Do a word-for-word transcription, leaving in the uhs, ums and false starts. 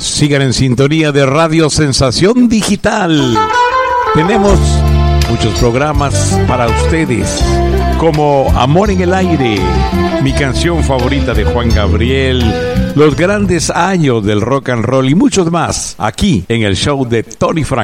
Sigan en sintonía de Radio Sensación Digital. Tenemos muchos programas para ustedes, como Amor en el Aire, mi canción favorita de Juan Gabriel, los grandes años del rock and roll y muchos más, aquí en el show de Tony Frank.